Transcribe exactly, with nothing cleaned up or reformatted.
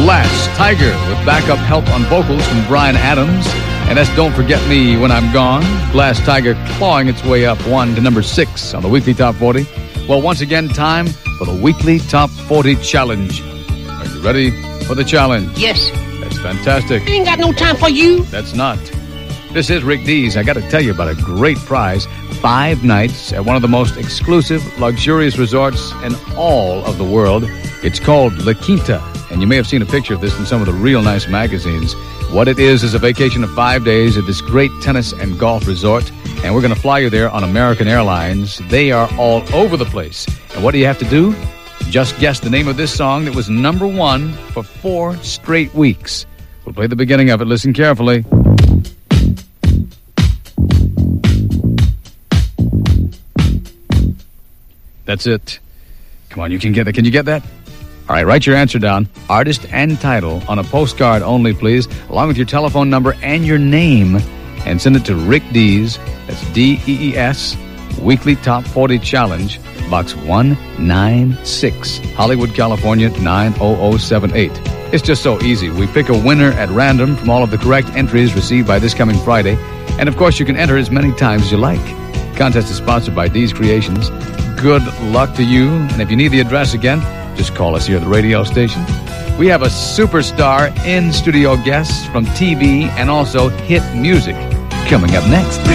Glass Tiger with backup help on vocals from Bryan Adams. And that's Don't Forget Me When I'm Gone. Glass Tiger clawing its way up one to number six on the Weekly Top forty. Well, once again, time for the Weekly Top forty Challenge. Are you ready for the challenge? Yes. That's fantastic. I ain't got no time for you. That's not. This is Rick Dees. I got to tell you about a great prize. Five nights at one of the most exclusive, luxurious resorts in all of the world. It's called La Quinta, and you may have seen a picture of this in some of the real nice magazines. What it is is a vacation of five days at this great tennis and golf resort, and we're going to fly you there on American Airlines. They are all over the place. And what do you have to do? Just guess the name of this song that was number one for four straight weeks. We'll play the beginning of it. Listen carefully. That's it. Come on, you can get that. Can you get that? All right, write your answer down. Artist and title on a postcard only, please, along with your telephone number and your name, and send it to Rick Dees. That's D E E S, Weekly Top forty Challenge, Box one ninety-six, Hollywood, California, nine oh oh seven eight. It's just so easy. We pick a winner at random from all of the correct entries received by this coming Friday. And, of course, you can enter as many times as you like. The contest is sponsored by Dees Creations. Good luck to you. And if you need the address again, just call us here at the radio station. We have a superstar in-studio guest from T V and also hit music coming up next.